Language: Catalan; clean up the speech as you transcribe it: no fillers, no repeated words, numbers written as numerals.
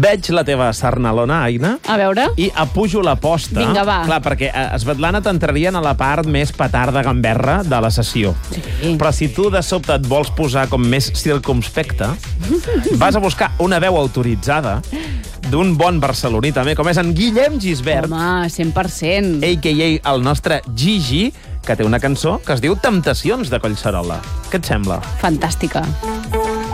Veig la teva sarnalona, Aina. A veure. I apujo l'aposta. Vinga, va. Clar, perquè Svetlana t'entrarien a la part més petarda gamberra de la sessió. Sí. Però si tu de sobte et vols posar com més circumspecta, vas a buscar una veu autoritzada d'un bon barceloní també, com és en Guillem Gisbert, Home, 100%. a.k.a. el nostre Gigi, que té una cançó que es diu Temptacions de Collserola. Què et sembla? Fantàstica.